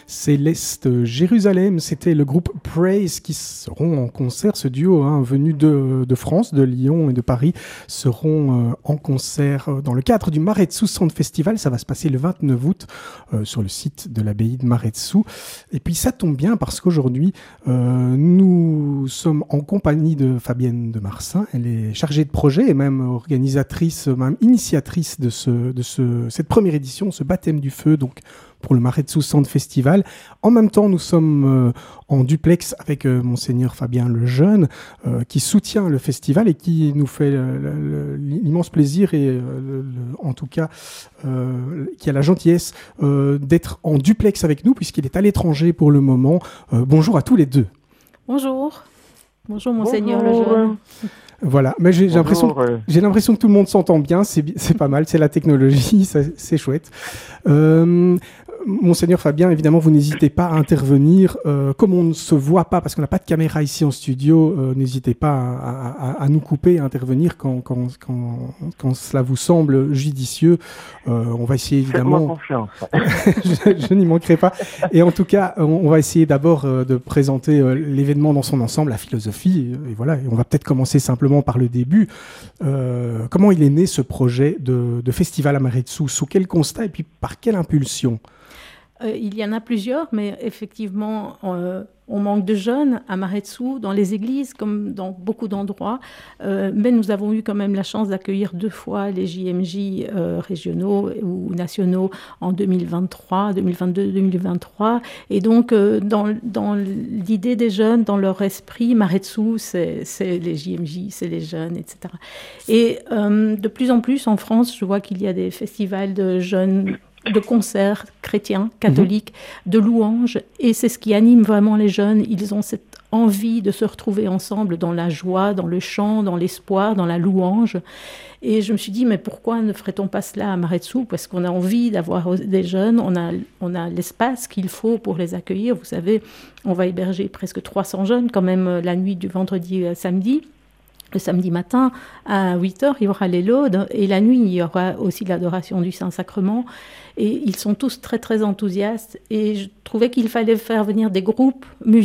Céleste Jérusalem, c'était le groupe Praise qui seront en concert, ce duo venu de France, de Lyon et de Paris, seront en concert dans le cadre du Maretsu Sound Festival. Ça va se passer le 29 août sur le site de l'abbaye de Maretsu. Et puis ça tombe bien parce qu'aujourd'hui, nous sommes en compagnie de Fabienne de Marsin. Elle est chargée de projet et même organisatrice, même initiatrice de cette première édition, ce baptême du feu, donc pour le Maretsu Sound Festival. En même temps, nous sommes en duplex avec Monseigneur Fabien Lejeune, qui soutient le festival et qui nous fait l'immense plaisir et en tout cas qui a la gentillesse d'être en duplex avec nous puisqu'il est à l'étranger pour le moment. Bonjour à tous les deux. Bonjour. Bonjour Monseigneur Lejeune. Voilà, mais j'ai l'impression que tout le monde s'entend bien, c'est pas mal, c'est la technologie, c'est chouette. Monseigneur Fabien, évidemment, vous n'hésitez pas à intervenir. Comme on ne se voit pas, parce qu'on n'a pas de caméra ici en studio, n'hésitez pas à nous couper, à intervenir quand cela vous semble judicieux. On va essayer évidemment... Faites-moi confiance. je n'y manquerai pas. Et en tout cas, on va essayer d'abord de présenter l'événement dans son ensemble, la philosophie. Et voilà, et on va peut-être commencer simplement par le début. Comment il est né ce projet de festival à Maretsu? Sous quel constat et puis par quelle impulsion? Il y en a plusieurs, mais effectivement, on manque de jeunes à Maretsu, dans les églises, comme dans beaucoup d'endroits. Mais nous avons eu quand même la chance d'accueillir 2 fois les JMJ régionaux ou nationaux en 2023, 2022-2023. Et donc, dans l'idée des jeunes, dans leur esprit, Maretsu, c'est les JMJ, c'est les jeunes, etc. Et de plus en plus, en France, je vois qu'il y a des festivals de jeunes, de concerts chrétiens, catholiques, de louanges. Et c'est ce qui anime vraiment les jeunes. Ils ont cette envie de se retrouver ensemble dans la joie, dans le chant, dans l'espoir, dans la louange. Et je me suis dit, mais pourquoi ne ferait-on pas cela à Maretsu? Parce qu'on a envie d'avoir des jeunes, on a l'espace qu'il faut pour les accueillir. Vous savez, on va héberger presque 300 jeunes quand même la nuit du vendredi à samedi. Le samedi matin, à 8h, il y aura les laudes. Et la nuit, il y aura aussi l'adoration du Saint-Sacrement. Et ils sont tous très, très enthousiastes. Et je trouvais qu'il fallait faire venir des groupes musicaux